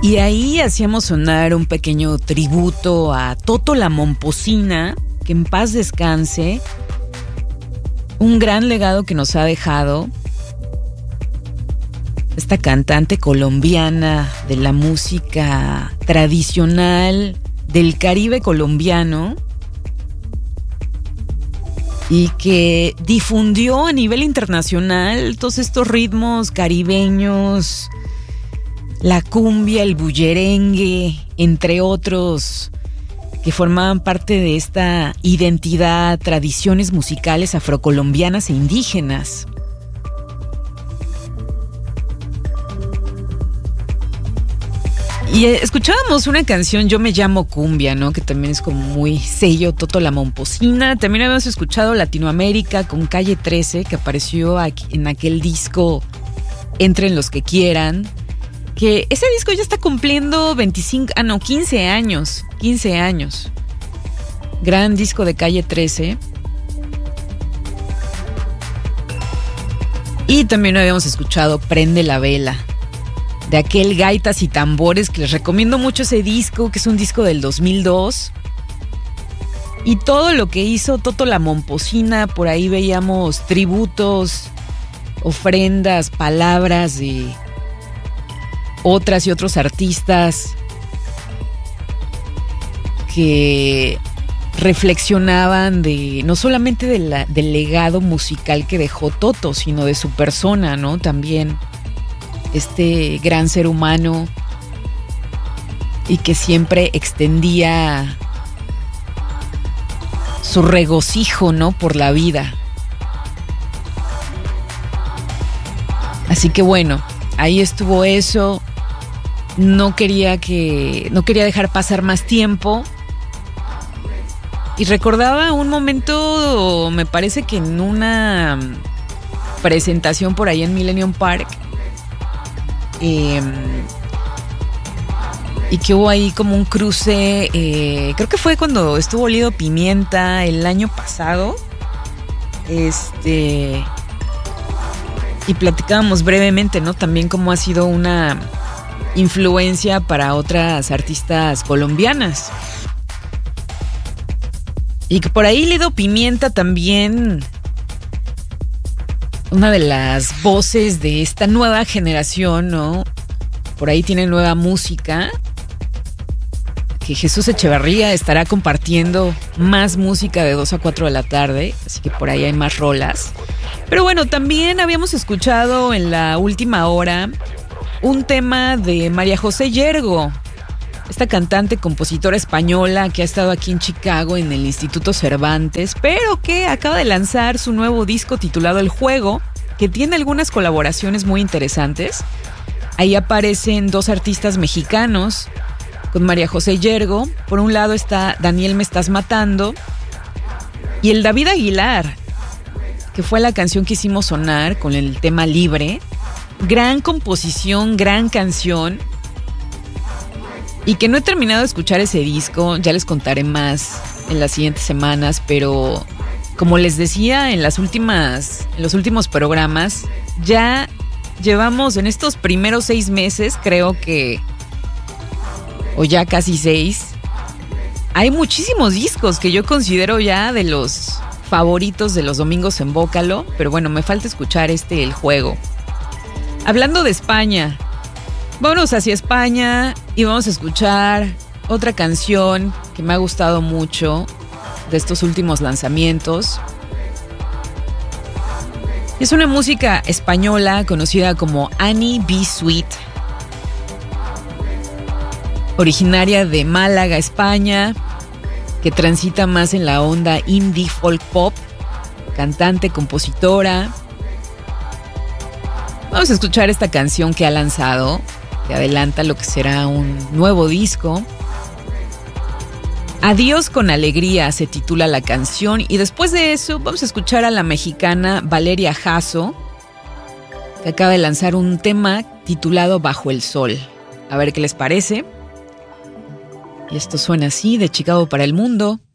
Y ahí hacíamos sonar un pequeño tributo a Toto la Momposina, que en paz descanse. Un gran legado que nos ha dejado esta cantante colombiana de la música tradicional del Caribe colombiano y que difundió a nivel internacional todos estos ritmos caribeños, la cumbia, el bullerengue, entre otros, que formaban parte de esta identidad, tradiciones musicales afrocolombianas e indígenas. Y escuchábamos una canción, Yo me llamo cumbia, ¿no? Que también es como muy sello Toto la Momposina. También habíamos escuchado Latinoamérica con Calle 13, que apareció en aquel disco Entren los que quieran. Que ese disco ya está cumpliendo 15 años. 15 años. Gran disco de Calle 13. Y también habíamos escuchado Prende la vela, de aquel Gaitas y Tambores, que les recomiendo mucho ese disco, que es un disco del 2002. Y todo lo que hizo Toto la Momposina, por ahí veíamos tributos, ofrendas, palabras de otras y otros artistas que reflexionaban de no solamente del legado musical que dejó Toto, sino de su persona, ¿no? También este gran ser humano, y que siempre extendía su regocijo, ¿no? Por la vida. Así que bueno, ahí estuvo eso. No quería dejar pasar más tiempo. Y recordaba un momento, me parece que en una presentación por ahí en Millennium Park, y que hubo ahí como un cruce, creo que fue cuando estuvo Lido Pimienta el año pasado, y platicábamos brevemente, ¿no? También cómo ha sido una influencia para otras artistas colombianas. Y que por ahí Lido Pimienta también, una de las voces de esta nueva generación, ¿no? Por ahí tiene nueva música, que Jesús Echeverría estará compartiendo más música de 2 a 4 de la tarde, así que por ahí hay más rolas. Pero bueno, también habíamos escuchado en la última hora un tema de María José Yergo, esta cantante, compositora española que ha estado aquí en Chicago en el Instituto Cervantes, pero que acaba de lanzar su nuevo disco titulado El Juego, que tiene algunas colaboraciones muy interesantes. Ahí aparecen 2 artistas mexicanos con María José Yergo. Por un lado está Daniel Me Estás Matando, y el David Aguilar, que fue la canción que hicimos sonar con el tema Libre. Gran composición, gran canción. Y que no he terminado de escuchar ese disco, ya les contaré más en las siguientes semanas, pero como les decía en los últimos programas, ya llevamos en estos primeros 6 meses, creo que, o ya casi 6, hay muchísimos discos que yo considero ya de los favoritos de los domingos en Bócalo, pero bueno, me falta escuchar El Juego. Hablando de España, vámonos hacia España y vamos a escuchar otra canción que me ha gustado mucho de estos últimos lanzamientos. Es una música española conocida como Annie B. Sweet, originaria de Málaga, España, que transita más en la onda indie folk pop, cantante, compositora. Vamos a escuchar esta canción que ha lanzado, que adelanta lo que será un nuevo disco. Adiós con alegría se titula la canción, y después de eso vamos a escuchar a la mexicana Valeria Jasso, que acaba de lanzar un tema titulado Bajo el Sol. A ver qué les parece. Y esto suena así, de Chicago para el mundo.